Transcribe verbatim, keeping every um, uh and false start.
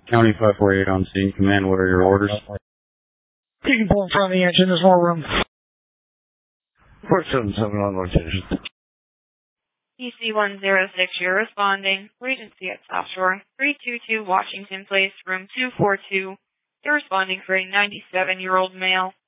County five forty-eight on scene. Command, what are your orders? You can pull in front of the engine. There's more room. four seven seven on location. E C one zero six, you're responding. Regency at South Shore. three two two Washington Place, room two four two. You're responding for a ninety-seven-year-old male.